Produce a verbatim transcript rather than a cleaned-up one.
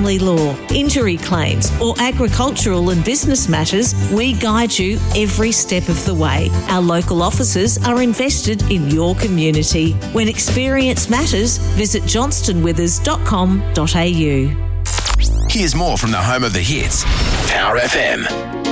family law, injury claims, or agricultural and business matters, we guide you every step of the way. Our local offices are invested in your community. When experience matters, visit johnston withers dot com dot a u. Here's more from the home of the hits, Power F M.